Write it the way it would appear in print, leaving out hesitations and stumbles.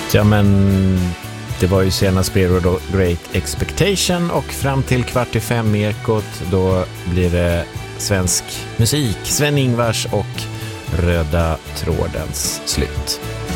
Ja, men det var ju senast Zero då Great Expectation, och fram till 4:45 i Ekot då blir det svensk musik, Sven-Ingvars och Röda trådens slut.